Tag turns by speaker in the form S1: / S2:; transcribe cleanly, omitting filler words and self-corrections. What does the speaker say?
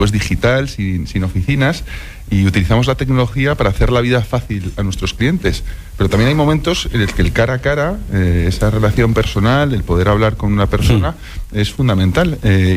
S1: pues digital, sin oficinas, y utilizamos la tecnología para hacer la vida fácil a nuestros clientes. Pero también hay momentos en los que el cara a cara, esa relación personal, el poder hablar con una persona, es fundamental.